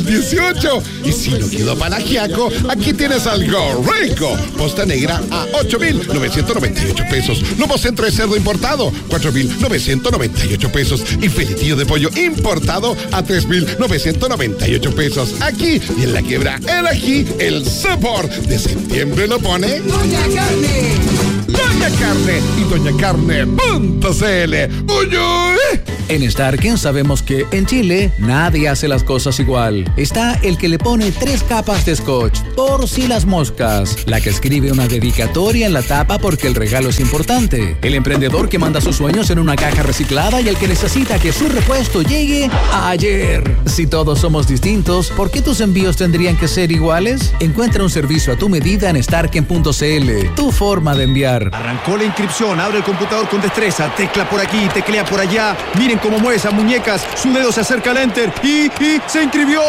18. Y si no quedó para ajiaco, aquí tienes algo rico. Posta negra a 8,998 pesos. Lomo centro de cerdo importado, 4,998 pesos. Y filetillo de pollo importado a 3,998 pesos. Aquí y en la quiebra el ají, el sabor de septiembre lo pone Doña Carne. Doña Carne y doñacarne.cl. ¡Uy, uy! En Starken sabemos que en Chile nadie hace las cosas igual. Está el que le pone 3 capas de scotch por si las moscas, la que escribe una dedicatoria en la tapa porque el regalo es importante, el emprendedor que manda sus sueños en una caja reciclada y el que necesita que su repuesto llegue ayer. Si todos somos distintos, ¿por qué tus envíos tendrían que ser iguales? Encuentra un servicio a tu medida en starken.cl, tu forma de enviar. Arrancó la inscripción, abre el computador con destreza, tecla por aquí, teclea por allá. Miren cómo mueve esas muñecas, su dedo se acerca al enter y se inscribió.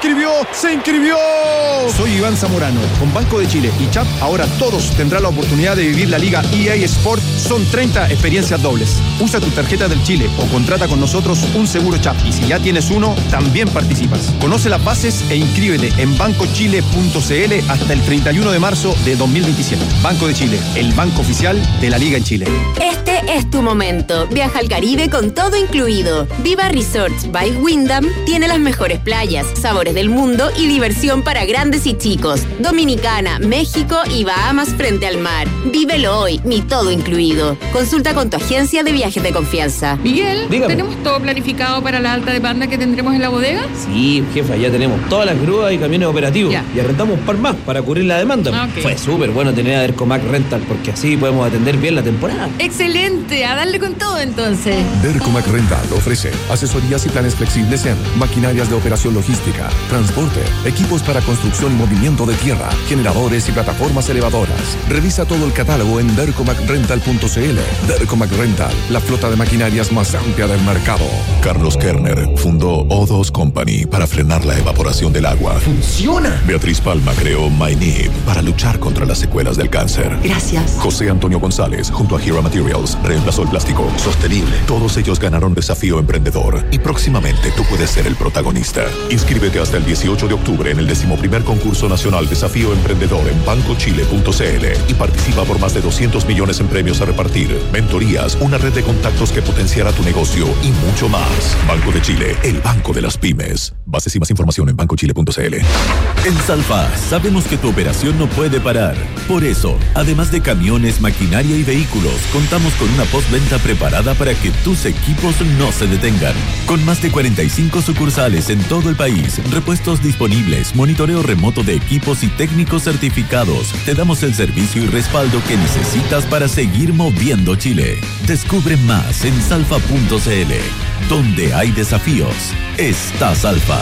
Soy Iván Zamorano, con Banco de Chile y CHAP, ahora todos tendrán la oportunidad de vivir la Liga EA Sport. Son 30 experiencias dobles. Usa tu tarjeta del Chile o contrata con nosotros un seguro CHAP. Y si ya tienes uno, también participas. Conoce las bases e inscríbete en bancochile.cl hasta el 31 de marzo de 2027. Banco de Chile, el banco oficial de la Liga en Chile. Este es tu momento. Viaja al Caribe con todo incluido. Viva Resorts by Wyndham tiene las mejores playas, sabores del mundo y diversión para grandes y chicos. Dominicana, México y Bahamas frente al mar. Vívelo hoy, mi todo incluido. Consulta con tu agencia de viajes de confianza. Miguel, Dígame. ¿tenemos todo planificado para la alta demanda que tendremos en la bodega? Sí, jefa, ya tenemos todas las grúas y camiones operativos. Ya. Y arrendamos un par más para cubrir la demanda. Ok. Fue súper bueno tener a Dercomac Rental porque así podemos atender bien la temporada. ¡Excelente! A darle con todo entonces. Dercomac Rental ofrece asesorías y planes flexibles en maquinarias de operación logística, transporte, equipos para construcción y movimiento de tierra, generadores y plataformas elevadoras. Revisa todo el catálogo en dercomacrental.cl. Dercomac Rental, la flota de maquinarias más amplia del mercado. Carlos Kerner fundó O2 Company para frenar la evaporación del agua. ¡Funciona! Beatriz Palma creó MyNib para luchar contra las secuelas del cáncer. Gracias. José Antonio González, junto a Hero Materials, reemplazó el plástico sostenible. Todos ellos ganaron Desafío Emprendedor y próximamente tú puedes ser el protagonista. Inscríbete hasta el 18 de octubre en el 11º concurso nacional Desafío Emprendedor en bancochile.cl y participa por más de 200 millones en premios a repartir, mentorías, una red de contactos que potenciará tu negocio y mucho más. Banco de Chile, el banco de las pymes. Bases y más información en bancochile.cl. En Salfa sabemos que tu operación no puede parar. Por eso, además de camiones, maquinaria y vehículos, contamos con una postventa preparada para que tus equipos no se detengan. Con más de 45 sucursales en todo el país, repuestos disponibles, monitoreo remoto de equipos y técnicos certificados, te damos el servicio y respaldo que necesitas para seguir moviendo Chile. Descubre más en salfa.cl. Donde hay desafíos, está Salfa.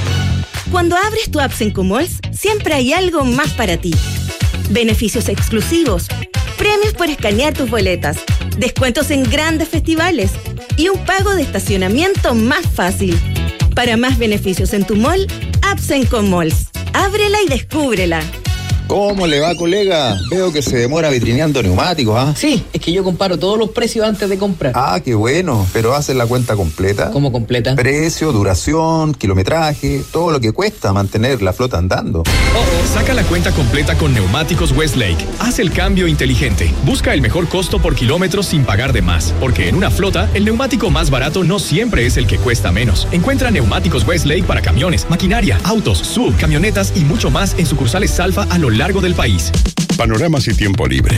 Cuando abres tu app Sencomalls, siempre hay algo más para ti. Beneficios exclusivos, premios por escanear tus boletas, descuentos en grandes festivales y un pago de estacionamiento más fácil. Para más beneficios en tu mall, app Sencomalls. Ábrela y descúbrela. ¿Cómo le va, colega? Veo que se demora vitrineando neumáticos, ¿ah? Sí, es que yo comparo todos los precios antes de comprar. Ah, qué bueno. ¿Pero haces la cuenta completa? ¿Cómo completa? Precio, duración, kilometraje, todo lo que cuesta mantener la flota andando. Saca la cuenta completa con Neumáticos Westlake. Haz el cambio inteligente. Busca el mejor costo por kilómetro sin pagar de más. Porque en una flota, el neumático más barato no siempre es el que cuesta menos. Encuentra Neumáticos Westlake para camiones, maquinaria, autos, SUV, camionetas y mucho más en sucursales Salfa a lo largo del país. Panoramas y tiempo libre.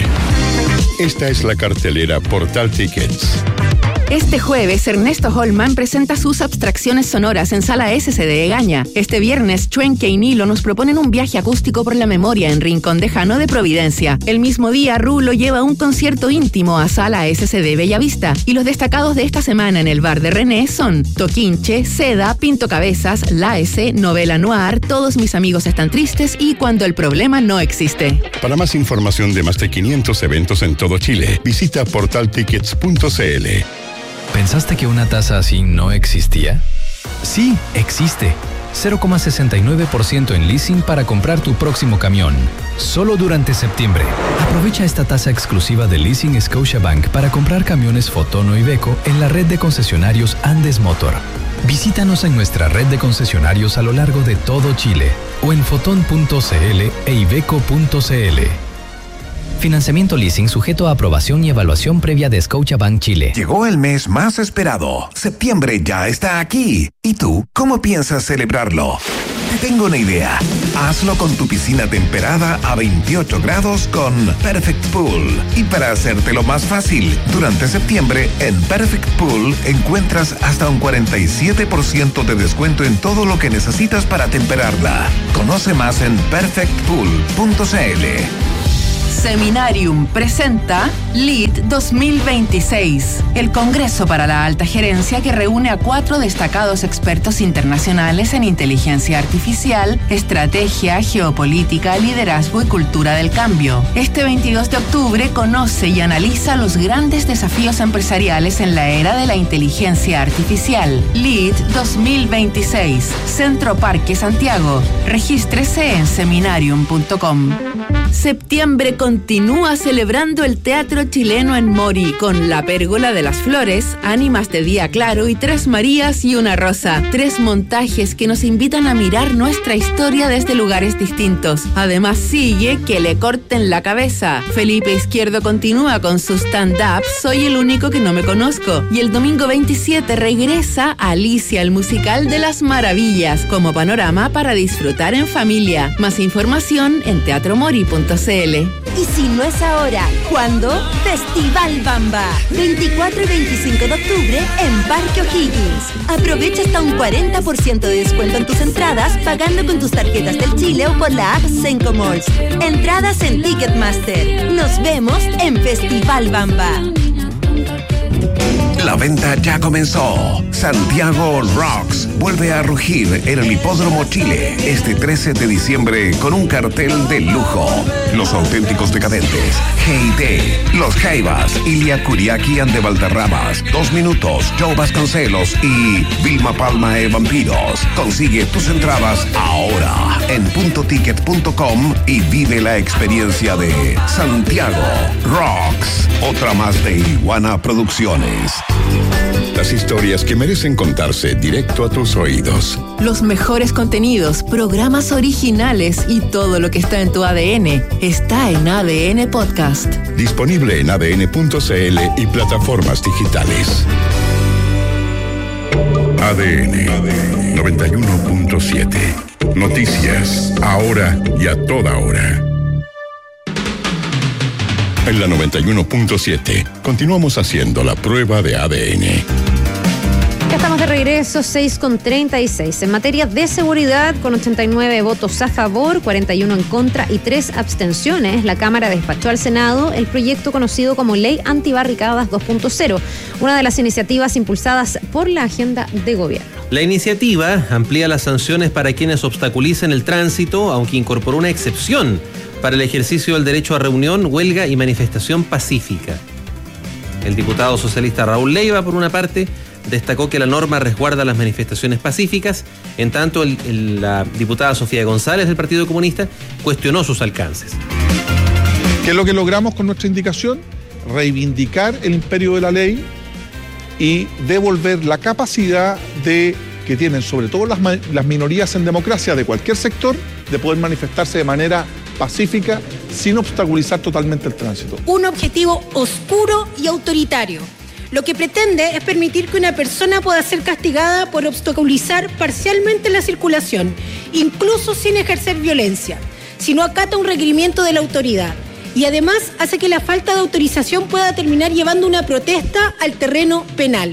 Esta es la cartelera Portal Tickets. Este jueves, Ernesto Holman presenta sus abstracciones sonoras en Sala SCD de Egaña. Este viernes, Chuenque y Nilo nos proponen un viaje acústico por la memoria en Rincón Dejano de Providencia. El mismo día, Rulo lleva un concierto íntimo a Sala SCD Bellavista. Y los destacados de esta semana en el bar de René son Toquinche, Seda, Pinto Cabezas, La S, Novela Noir, Todos mis amigos están tristes y Cuando el problema no existe. Para más información de más de 500 eventos en todo Chile, visita portaltickets.cl. ¿Pensaste que una tasa así no existía? Sí, existe. 0,69% en leasing para comprar tu próximo camión. Solo durante septiembre. Aprovecha esta tasa exclusiva de leasing Scotiabank para comprar camiones Fotono y Iveco en la red de concesionarios Andes Motor. Visítanos en nuestra red de concesionarios a lo largo de todo Chile o en foton.cl e iveco.cl. Financiamiento leasing sujeto a aprobación y evaluación previa de Scotiabank Chile. Llegó el mes más esperado. Septiembre ya está aquí. ¿Y tú, cómo piensas celebrarlo? Te tengo una idea. Hazlo con tu piscina temperada a 28 grados con Perfect Pool. Y para hacértelo más fácil, durante septiembre en Perfect Pool encuentras hasta un 47% de descuento en todo lo que necesitas para temperarla. Conoce más en perfectpool.cl. Seminarium presenta LEAD 2026, el Congreso para la Alta Gerencia que reúne a 4 destacados expertos internacionales en inteligencia artificial, estrategia, geopolítica, liderazgo y cultura del cambio. Este 22 de octubre conoce y analiza los grandes desafíos empresariales en la era de la inteligencia artificial. LEAD 2026, Centro Parque Santiago. Regístrese en seminarium.com. Septiembre continúa celebrando el teatro chileno en Mori con La Pérgola de las Flores, Ánimas de Día Claro y Tres Marías y una Rosa. 3 montajes que nos invitan a mirar nuestra historia desde lugares distintos. Además sigue Que le corten la cabeza. Felipe Izquierdo continúa con su stand-up Soy el único que no me conozco. Y el domingo 27 regresa Alicia, el musical de las maravillas, como panorama para disfrutar en familia. Más información en teatromori.cl. Y si no es ahora, ¿cuándo? Festival Bamba. 24 y 25 de octubre en Parque O'Higgins. Aprovecha hasta un 40% de descuento en tus entradas pagando con tus tarjetas del Chile o por la app Senco Malls. Entradas en Ticketmaster. Nos vemos en Festival Bamba. La venta ya comenzó. Santiago Rocks vuelve a rugir en el Hipódromo Chile este 13 de diciembre con un cartel de lujo. Los Auténticos Decadentes, G.I.T., Los Jaivas, Ilia Kuriaki and de Valderramas, 2 Minutos, Joe Vasconcelos y Vilma Palma e Vampiros. Consigue tus entradas ahora en puntoticket.com y vive la experiencia de Santiago Rocks. Otra más de Iguana Producciones. Las historias que merecen contarse directo a tus oídos. Los mejores contenidos, programas originales y todo lo que está en tu ADN está en ADN Podcast. Disponible en adn.cl y plataformas digitales. ADN 91.7. Noticias, ahora y a toda hora. En la 91.7 continuamos haciendo la prueba de ADN. Ya estamos de regreso, 6:36. En materia de seguridad, con 89 votos a favor, 41 en contra y 3 abstenciones, la Cámara despachó al Senado el proyecto conocido como Ley Antibarricadas 2.0, una de las iniciativas impulsadas por la agenda de gobierno. La iniciativa amplía las sanciones para quienes obstaculicen el tránsito, aunque incorporó una excepción para el ejercicio del derecho a reunión, huelga y manifestación pacífica. El diputado socialista Raúl Leiva, por una parte, destacó que la norma resguarda las manifestaciones pacíficas, en tanto la diputada Sofía González del Partido Comunista cuestionó sus alcances. ¿Qué es lo que logramos con nuestra indicación? Reivindicar el imperio de la ley y devolver la capacidad que tienen sobre todo las minorías en democracia de cualquier sector de poder manifestarse de manera pacífica sin obstaculizar totalmente el tránsito. Un objetivo oscuro y autoritario. Lo que pretende es permitir que una persona pueda ser castigada por obstaculizar parcialmente la circulación, incluso sin ejercer violencia, si no acata un requerimiento de la autoridad. Y además hace que la falta de autorización pueda terminar llevando una protesta al terreno penal.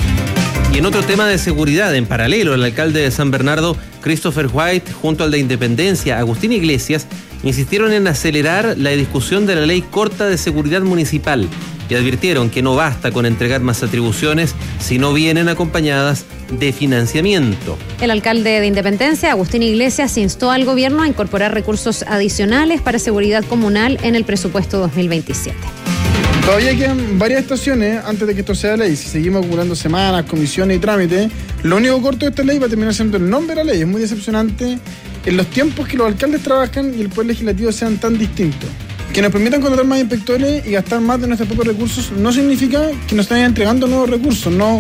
Y en otro tema de seguridad, en paralelo, el alcalde de San Bernardo, Christopher White, junto al de Independencia, Agustín Iglesias, insistieron en acelerar la discusión de la ley corta de seguridad municipal y advirtieron que no basta con entregar más atribuciones si no vienen acompañadas de financiamiento. El alcalde de Independencia, Agustín Iglesias, instó al gobierno a incorporar recursos adicionales para seguridad comunal en el presupuesto 2027. Todavía quedan varias estaciones antes de que esto sea ley. Si seguimos acumulando semanas, comisiones y trámites, lo único corto de esta ley va a terminar siendo el nombre de la ley. Es muy decepcionante en los tiempos que los alcaldes trabajan y el poder legislativo sean tan distintos. Que nos permitan contratar más inspectores y gastar más de nuestros propios recursos no significa que nos estén entregando nuevos recursos. No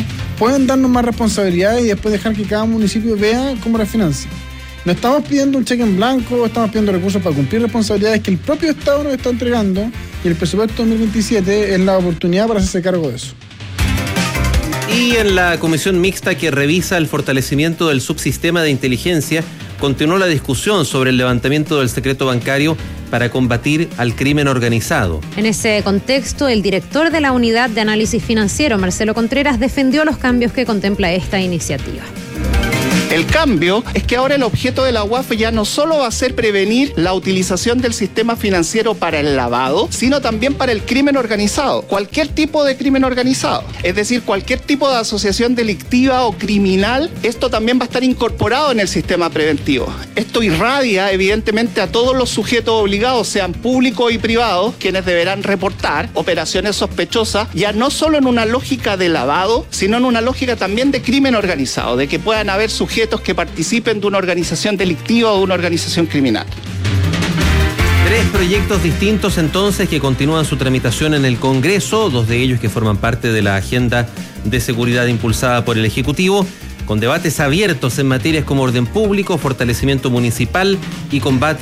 pueden darnos más responsabilidades y después dejar que cada municipio vea cómo las financia. No estamos pidiendo un cheque en blanco, estamos pidiendo recursos para cumplir responsabilidades que el propio Estado nos está entregando, y el presupuesto 2027 es la oportunidad para hacerse cargo de eso. Y en la comisión mixta que revisa el fortalecimiento del subsistema de inteligencia, continuó la discusión sobre el levantamiento del secreto bancario para combatir al crimen organizado. En ese contexto, el director de la Unidad de Análisis Financiero, Marcelo Contreras, defendió los cambios que contempla esta iniciativa. El cambio es que ahora el objeto de la UAF ya no solo va a ser prevenir la utilización del sistema financiero para el lavado, sino también para el crimen organizado, cualquier tipo de crimen organizado. Es decir, cualquier tipo de asociación delictiva o criminal, esto también va a estar incorporado en el sistema preventivo. Esto irradia evidentemente a todos los sujetos obligados, sean públicos y privados, quienes deberán reportar operaciones sospechosas, ya no solo en una lógica de lavado, sino en una lógica también de crimen organizado, de que puedan haber sujetos que participen de una organización delictiva o de una organización criminal. 3 proyectos distintos entonces que continúan su tramitación en el Congreso, 2 de ellos que forman parte de la agenda de seguridad impulsada por el Ejecutivo, con debates abiertos en materias como orden público, fortalecimiento municipal y combate